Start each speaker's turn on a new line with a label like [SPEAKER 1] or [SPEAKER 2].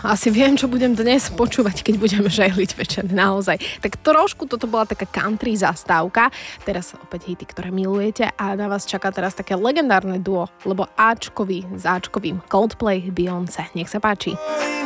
[SPEAKER 1] asi viem, čo budem dnes počúvať, keď budem žehliť večer, naozaj. Tak trošku toto bola taká country zastávka, teraz opäť hity, ktoré milujete a na vás čaká teraz také legendárne duo, lebo Ačkový s Ačkovým Coldplay, Beyoncé. Nech sa páči.